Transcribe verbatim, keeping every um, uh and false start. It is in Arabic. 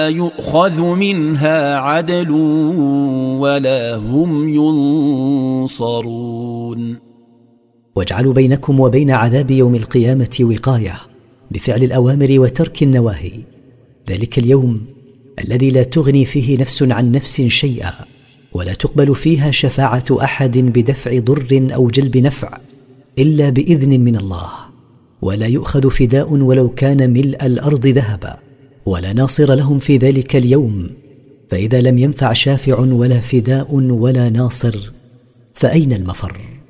يؤخذ منها عدل ولا هم ينصرون. واجعلوا بينكم وبين عذاب يوم القيامة وقاية بفعل الأوامر وترك النواهي، ذلك اليوم الذي لا تغني فيه نفس عن نفس شيئا، ولا تقبل فيها شفاعة أحد بدفع ضر أو جلب نفع إلا بإذن من الله، ولا يؤخذ فداء ولو كان ملء الأرض ذهبا، ولا ناصر لهم في ذلك اليوم. فإذا لم ينفع شافع ولا فداء ولا ناصر فأين المفر؟